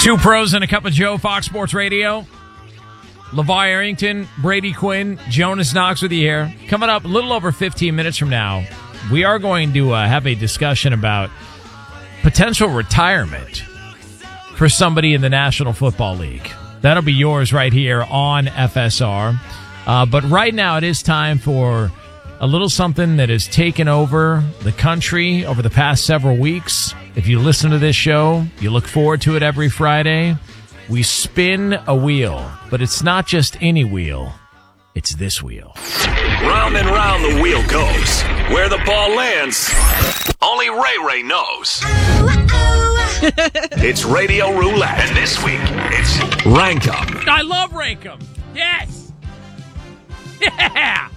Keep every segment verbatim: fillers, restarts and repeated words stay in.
Two pros and a cup of Joe, Fox Sports Radio. LeVar Arrington, Brady Quinn, Jonas Knox with you here. Coming up a little over fifteen minutes from now, we are going to uh, have a discussion about potential retirement for somebody in the National Football League. That'll be yours right here on F S R. Uh, but right now it is time for a little something that has taken over the country over the past several weeks. If you listen to this show, you look forward to it every Friday. We spin a wheel, but it's not just any wheel. It's this wheel. Round and round the wheel goes. Where the ball lands, only Ray Ray knows. It's Radio Roulette, and this week, it's Rank 'em. I love Rank 'em. Yes! Yeah!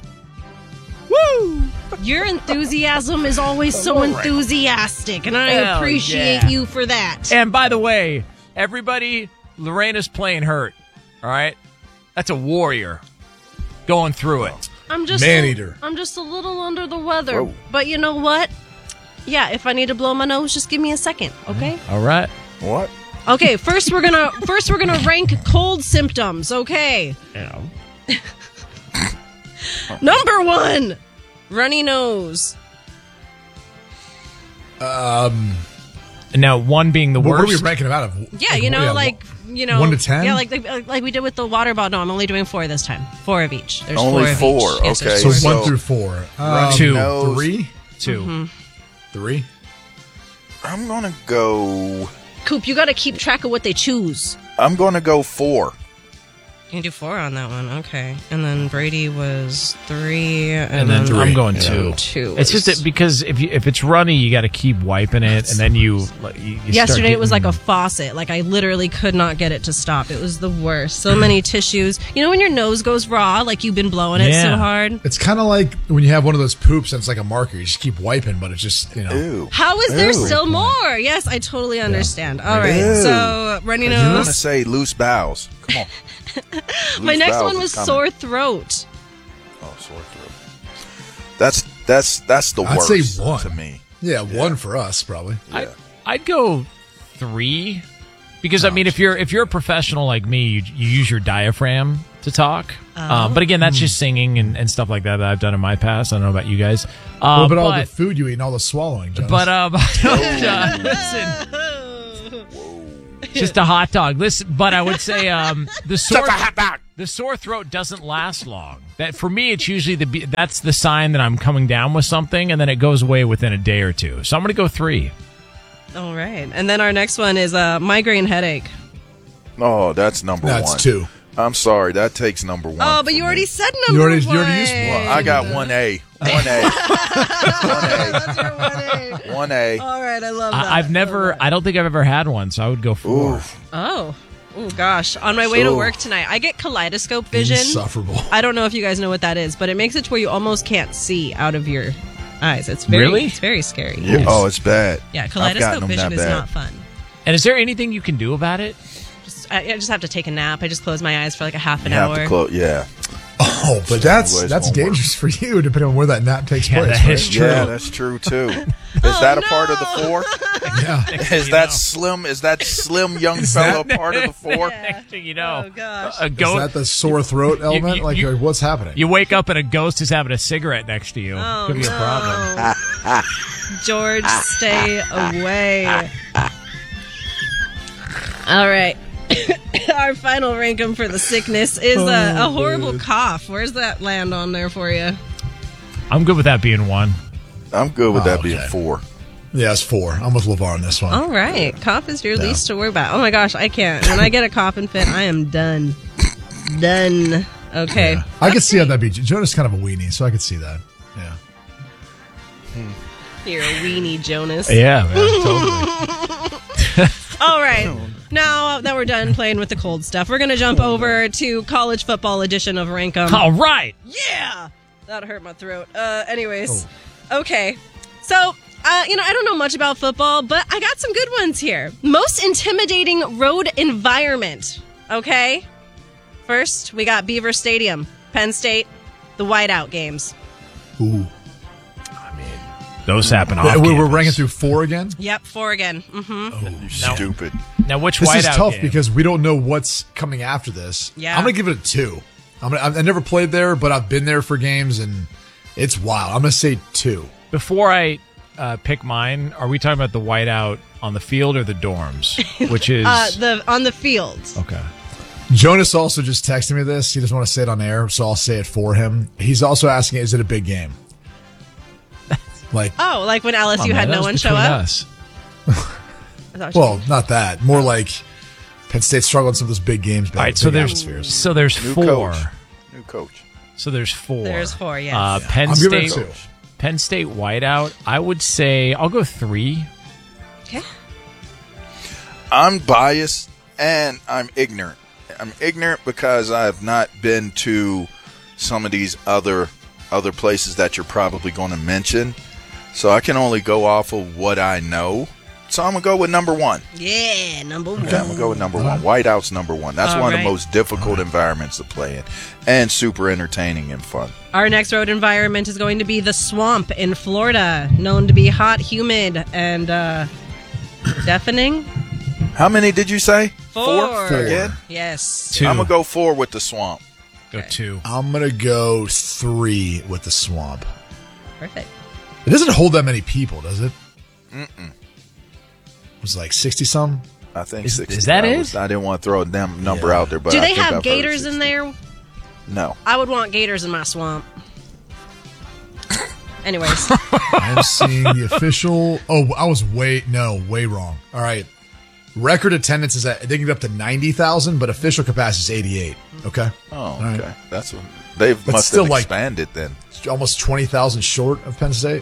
Woo! Your enthusiasm is always so enthusiastic, and I Hell appreciate yeah. you for that. And by the way, everybody, Lorena's playing hurt. All right? That's a warrior going through it. I'm just Man-eater. A, I'm just a little under the weather. Whoa. But you know what? Yeah, if I need to blow my nose, just give me a second, okay? All right. What? Okay, first we're gonna first we're gonna rank cold symptoms, okay? Yeah. Number one, runny nose. Um, Now, one being the what, what are we worst. ranking them out of? Yeah, you know, yeah, like you know, one to ten? Yeah, like like, like we did with the water bottle. No, I'm only doing four this time. Four of each. There's Only four of four, each. Yes, okay. there's So four of one each. through four. Runny Um, Two. nose. Three? Two. Mm-hmm. Three? I'm gonna go. Coop, you got to keep track of what they choose. I'm gonna go four. You can do four on that one, okay. And then Brady was three, and, And then three. I'm going Yeah. two. two. It's just that because if you, if it's runny, you got to keep wiping it, and then you. like, you you start Yesterday it was like getting- a faucet. Like I literally could not get it to stop. It was the worst. So many tissues. You know when your nose goes raw, like you've been blowing it Yeah. so hard? It's kind of like when you have one of those poops and it's like a marker. You just keep wiping, but it's just, you know. Ew. How is there Ew. still more? Yes, I totally understand. All right. Ew. So runny I was gonna nose. say loose bowels. Come on. My Loose next bowels one is was coming. sore throat. Oh, sore throat. That's that's that's the I'd worst say one. to me. Yeah, one for us, probably. I, I'd go three, because I mean, if you're if you're a professional like me, you, you use your diaphragm to talk. Um, but again, that's just singing and, and stuff like that that I've done in my past. I don't know about you guys. Uh, What about all the but, food you eat and all the swallowing, Jonas? but um, uh, listen, just a hot dog. Listen, but I would say um, the sore the sore throat doesn't last long. That for me, it's usually the that's the sign that I'm coming down with something, and then it goes away within a day or two. So I'm going to go three. All right. And then our next one is a migraine headache. Oh, that's number That's one. two. I'm sorry, that takes number one. Oh, but for you me. already said number already- you one. already used one. Well, I got one A. One A. That's your one A. one A. One A. All right, I love that. I, I've never, I don't think I've ever had one, so I would go four. Oof. Oh. Oh, gosh. On my way to So- work tonight, I get kaleidoscope vision. Insufferable. I don't know if you guys know what that is, but it makes it to where you almost can't see out of your eyes. It's very, Really? It's very scary. Yeah. Oh, it's bad. Yeah, I've kaleidoscope gotten them vision that is bad. not fun. And is there anything you can do about it? Just, I, I just have to take a nap. I just close my eyes for like a half an You have hour. to close. Yeah. Oh, but that's Otherwise, that's it won't work. dangerous for you, depending on where that nap takes Yeah, place. that right? is true. Yeah, that's true too. Is that a part of the four? Yeah. Is that slim? Is that slim young fellow part of the four? Next thing you know, Oh, gosh. a Is ghost. that the sore throat element? you- like, you- like, what's happening? You wake up and a ghost is having a cigarette next to you. Oh, Could be a no. problem. George, stay away. All right. Our final rankum for the sickness is a, a horrible cough. Where's that land on there for you? I'm good with that being one. I'm good with that Oh, being okay. four. Yeah, it's four. I'm with LeVar on this one. All right. Cough is your least to worry about. Oh, my gosh. I can't. When I get a coughing fit, I am done. Done. Okay. Yeah. I could see how that'd be. Jonas is kind of a weenie, so I could see that. Yeah. You're a weenie, Jonas. Yeah, man, totally. All right. Now that we're done playing with the cold stuff, we're going to jump over to college football edition of Rankum. All right. Yeah! That hurt my throat. Uh, anyways. Okay. So, uh, you know, I don't know much about football, but I got some good ones here. Most intimidating road environment. Okay? First, we got Beaver Stadium, Penn State, the whiteout games. Ooh. I mean, Those happen Yeah, often. we- we're ranking through four again. Yep, four again. Mm-hmm. You stupid. Now, which This whiteout is tough game? because we don't know what's coming after this. Yeah. I'm gonna give it a two. I'm gonna. I never played there, but I've been there for games, and it's wild. I'm gonna say two. Before I uh, pick mine, are we talking about the whiteout on the field or the dorms? Which is Uh, the on the field. okay. Jonas also just texted me this. He doesn't want to say it on air, so I'll say it for him. He's also asking, is it a big game? Like, Oh, like when L S U Oh, had man, that no was one show between up. us. I thought she- well, not that. More like Penn State struggled in some of those big games. All right, so there's so there's New four. coach. New coach. So there's four. There's four, yes. Uh, Penn I'm giving it State. two. Penn State whiteout. I would say I'll go three. Okay. I'm biased and I'm ignorant. I'm ignorant because I have not been to some of these other other places that you're probably going to mention. So I can only go off of what I know. So I'm going to go with number one. Yeah, number one. Okay, I'm going to go with number one. Whiteout's number one. That's All one of right. the most difficult environments to play in and super entertaining and fun. Our next road environment is going to be the Swamp in Florida, known to be hot, humid, and uh, deafening. How many did you say? Four. Again? Yes. Two. I'm going to go four with the swamp. Go two. I'm gonna go three with the swamp. Perfect. It doesn't hold that many people, does it? Mm-mm. It was like sixty some. I think Is- sixty. is that I it? was- I didn't want to throw a damn number Yeah. out there, but Do I they think have I've heard gators in sixty. there? No. I would want gators in my swamp. Anyways. I'm seeing the official. Oh, I was way no, way wrong. All right, record attendance is at they can get up to ninety thousand, but official capacity is eighty-eight. Okay, Oh, All right. okay. That's what they But must still, have like- expanded then. It's almost twenty thousand short of Penn State.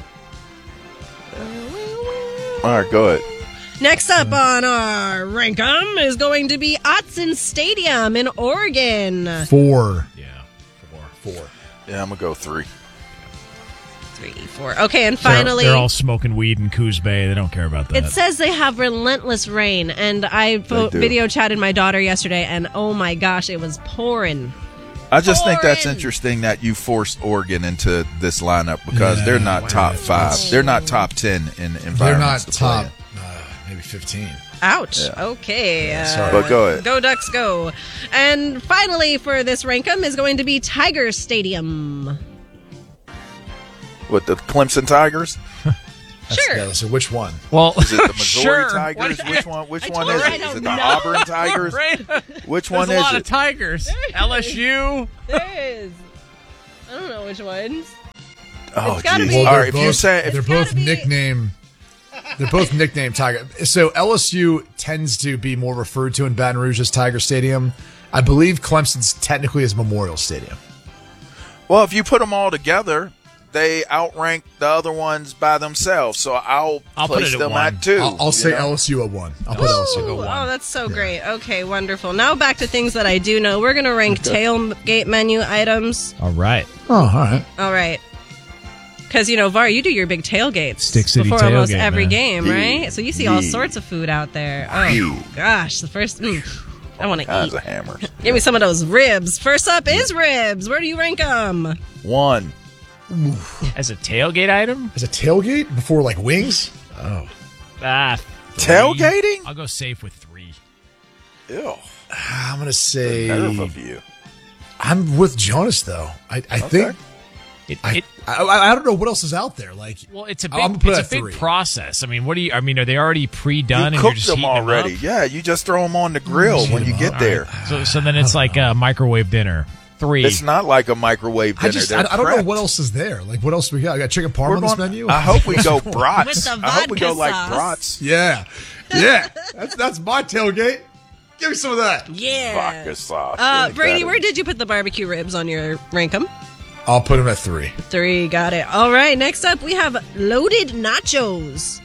All right, go ahead. Next up on our Rankum is going to be Autzen Stadium in Oregon. Four, Yeah. four, four. Yeah, I'm gonna go three. Three, four. Okay, and They're- finally, they're, all smoking weed in Coos Bay. They don't care about that. it says they have relentless rain, and I fo- do. video chatted my daughter yesterday, and oh my gosh, it was pouring. I just think that's Oregon. interesting that you forced Oregon into this lineup because Yeah, they're not wow. top five. They're not top ten in environments. They're not to play top. in. Uh, maybe fifteen. Ouch. Yeah. Okay. uh, sorry. But go ahead. Go Ducks, go. And finally, for this Rankum is going to be Tiger Stadium. With the Clemson Tigers, Sure. Yeah, so which one? well, is it the Missouri sure. Tigers? What- Which one? Which I one told is her I it? Is don't it the know. Auburn Tigers? Right? Which There's one a is lot it? of Tigers. L S U. There is. I don't know which ones. Oh, It's gotta geez. be- Well, All they're right, if you both- say they're if, both gotta be- nickname. They're both nickname Tiger. So L S U tends to be more referred to in Baton Rouge as Tiger Stadium. I believe Clemson's technically is Memorial Stadium. well, if you put them all together, they outrank the other ones by themselves. So I'll, I'll put place it at them one. at two. I'll, I'll you say know? L S U at one. I'll put L S U at Ooh, one. oh, that's so great. Okay, wonderful. Now back to things that I do know. We're going to rank tailgate menu items. All right. Oh, all right. All right. Because, you know, Var, you do your big tailgates Stick City before almost tailgate, every man. game, Yeah. right? So you see all Yeah. sorts of food out there. Oh, Yeah. gosh. The first... Mm, I want to Kinds eat. of hammers. Give me some of those ribs. First up is ribs. Where do you rank them? One. As a tailgate item? Is a tailgate before like wings? Oh, Ah, three. Tailgating? I'll go safe with three. Ew. I'm gonna say Nerve of you. I'm with Jonas though. I, I think It, I, it, I I don't know what else is out there. Like, well, it's a I'm big, gonna put it's it a at big three. process. I mean, what do you? I mean, are they already pre-done You and you're cooked just them heating already. up? Yeah, you just throw them on the grill Heat when you them get up. there. So, so then it's like a microwave dinner. Three. It's not like a microwave dinner. I just I, They're I don't know prepped. what else is there. Like, what else we got? I got chicken parm We're on this going- menu. I hope we go brats. With the I hope we go vodka like sauce. brats. Yeah, yeah. That's that's my tailgate. Give me some of that. Yeah. Vodka sauce. Uh, Ain't Brady, that where a- did you put the barbecue ribs on your rankum? I'll put him at three. Three, got it. All right, next up we have loaded nachos.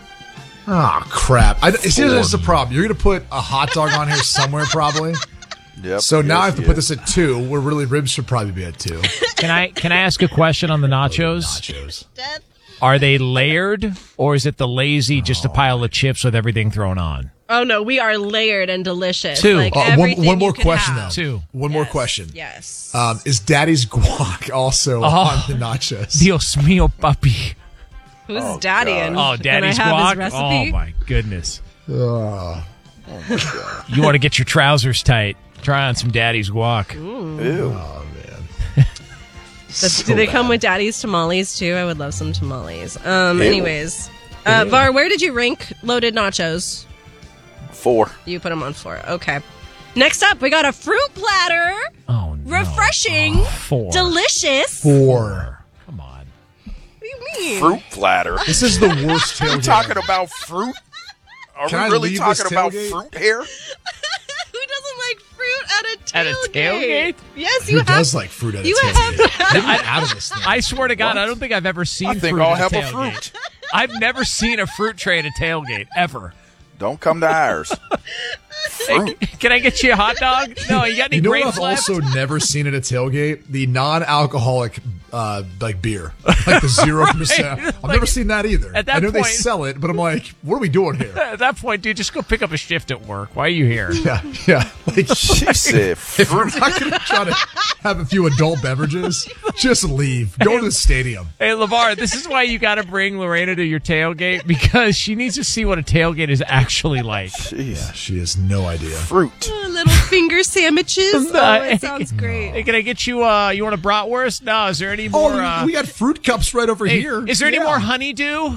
Oh crap! I, see, this is the problem. You're gonna put a hot dog on here somewhere, probably. Yep, So now yes, I have to yes. put this at two, where really ribs should probably be at two. Can I can I ask a question on the nachos? Nachos. Death. Are they layered or is it the lazy just a pile of chips with everything thrown on? Oh no, we are layered and delicious. Two. Like Uh, one, everything one more you could question have. though. Two. One more Yes, question. Yes. Um, is Daddy's guac also Oh. on the nachos? Dios mío, papi. Who's Oh, Daddy? God. And Oh, Daddy's can I have guac. his Oh recipe? my goodness. Oh. You want to get your trousers tight? Try on some Daddy's guac. Ew. Oh, man. But do they come with Daddy's tamales too? I would love some tamales. Um. Ew. Anyways, uh, Var, where did you rank loaded nachos? Four. You put them on four. Okay. Next up, we got a fruit platter. Oh no. Refreshing, Oh, four. delicious. Four. Come on. What do you mean? Fruit platter. This is the worst Are we tailgate. talking about fruit? Are Can I we really leave talking this about tailgate? fruit here? Who doesn't like fruit at a tailgate? At a tailgate? Yes, Who you have. does like fruit at a you tailgate? have to have- Get me out of this thing. I swear to God, What? I don't think I've ever seen I think fruit I'll at a have a tailgate. fruit. I've never seen a fruit tray at a tailgate, ever. Don't come to ours. Fruit. Can I get you a hot dog? No, you got any You know what grapes I've left? also never seen at a tailgate? The non-alcoholic, uh, like beer, like the zero percent. I've never seen that either. At that I know they point- sell it, but I'm like, what are we doing here? At that point, dude, just go pick up a shift at work. Why are you here? Yeah, yeah. Like, She said if we're fruit. not going to try to have a few adult beverages, just leave. Go to the stadium. Hey, LeVar, this is why you got to bring Lorena to your tailgate, because she needs to see what a tailgate is actually like. Jeez. She has no idea. Fruit. Uh, little finger sandwiches. Oh, it sounds Hey, great. can I get you, uh, you want a bratwurst? No, is there any more, Oh, uh, we got fruit cups right over hey, here. is there any Yeah. more honeydew?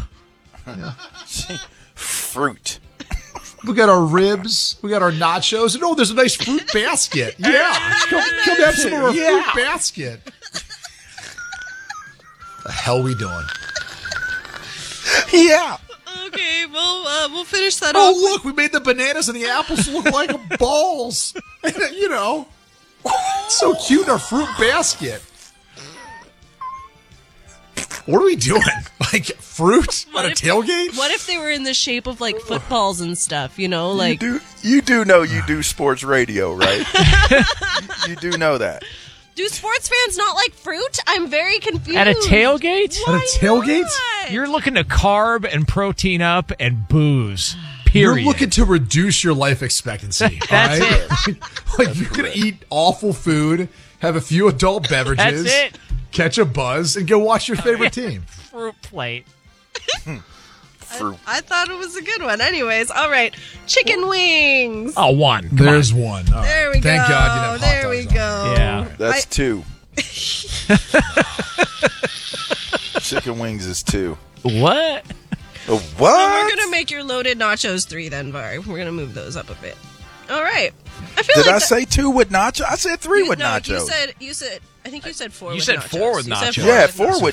Fruit. We got our ribs. We got our nachos. And oh, there's a nice fruit basket. Yeah. Come, come have some of our Yeah. fruit basket. The hell we doing? Yeah. Okay, well, uh, we'll finish that Oh, off. look, we made the bananas and the apples look like balls. You know, so cute in our fruit basket. What are we doing? Like fruit What at a if- tailgate? What if they were in the shape of like footballs and stuff? You know, You like do, you do know you do sports radio, right? you do know that. do sports fans not like fruit? I'm very confused. At a tailgate? At a tailgate? not? You're looking to carb and protein up and booze. Period. You're looking to reduce your life expectancy. That's all right? Like you're gonna eat awful food, have a few adult beverages, That's it. catch a buzz, and go watch your favorite team. Fruit plate. Fruit. I thought it was a good one. Anyways, all right, chicken wings. Oh, one. Come There's on. one. All right. There we Thank go. God you didn't have hot there we dogs on. go. Yeah. That's I- two. Chicken wings is two. What? A So what? we're gonna make your loaded nachos three then, Var. We're gonna move those up a bit. All right. I feel Did like I that- say two with nacho? I said three with no, nachos. You said you said. I think you said four. You with said nachos. four with You said nachos. yeah, with four nachos. with